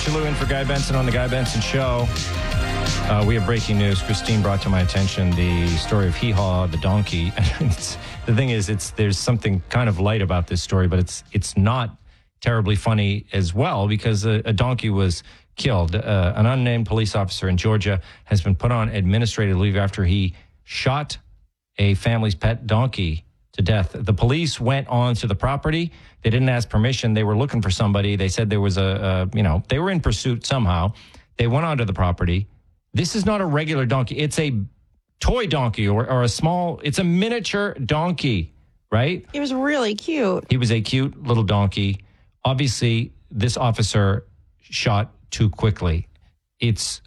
Shalou in for Guy Benson on The Guy Benson Show. We have breaking news. Christine brought to my attention the story of Hee Haw, the donkey. The thing is, there's something kind of light about this story, but it's not terribly funny as well because a donkey was killed. An unnamed police officer in Georgia has been put on administrative leave after he shot a family's pet donkey to death. The police went onto the property. They didn't ask permission. They were looking for somebody. They said there was they were in pursuit somehow. They went onto the property. This is not a regular donkey. It's a toy donkey or a small, it's a miniature donkey, right? He was really cute. He was a cute little donkey. Obviously, this officer shot too quickly. It's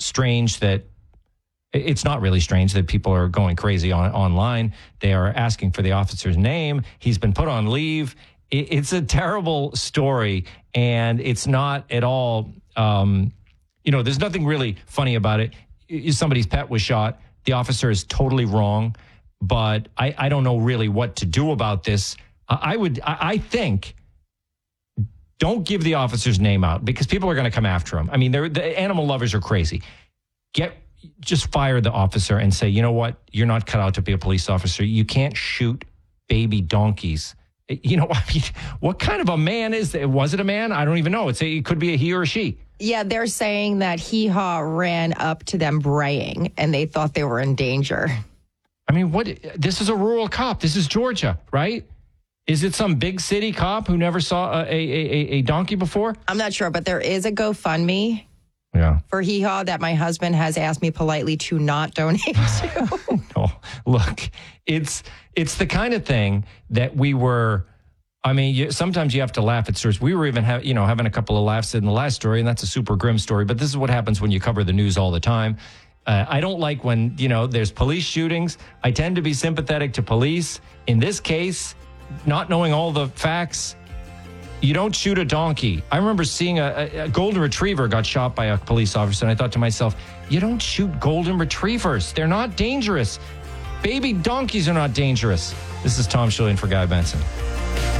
not really strange that people are going crazy online. They are asking for the officer's name. He's been put on leave. It's a terrible story, and it's not at all, there's nothing really funny about it. Somebody's pet was shot. The officer is totally wrong, but I don't know really what to do about this. I think don't give the officer's name out because people are going to come after him. I mean, the animal lovers are crazy. Just fire the officer and say, you know what? You're not cut out to be a police officer. You can't shoot baby donkeys. What kind of a man is that? Was it a man? I don't even know. It could be a he or a she. Yeah, they're saying that Hee Haw ran up to them braying and they thought they were in danger. I mean, this is a rural cop. This is Georgia, right? Is it some big city cop who never saw a donkey before? I'm not sure, but there is a GoFundMe for Hee Haw that my husband has asked me politely to not donate to. No, look, it's the kind of thing that we were. I mean, sometimes you have to laugh at stories. We were even having a couple of laughs in the last story, and that's a super grim story. But this is what happens when you cover the news all the time. I don't like when there's police shootings. I tend to be sympathetic to police. In this case, not knowing all the facts, you don't shoot a donkey. I remember seeing a golden retriever got shot by a police officer, and I thought to myself, you don't shoot golden retrievers. They're not dangerous. Baby donkeys are not dangerous. This is Tom Shalou in for Guy Benson.